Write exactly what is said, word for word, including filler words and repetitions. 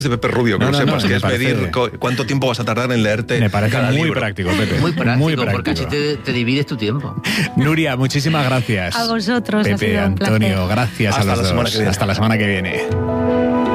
de Pepe Rubio, que No, lo no, sepas, no, que me es parece- medir co- cuánto tiempo vas a tardar en leerte Me parece cada muy libro. práctico, Pepe. Muy práctico, Muy porque práctico. así te, te divides tu tiempo. Nuria, muchísimas gracias. A vosotros, ha Pepe, sido un Antonio, placer. gracias Hasta a los la semana dos. que viene. Hasta la semana que viene.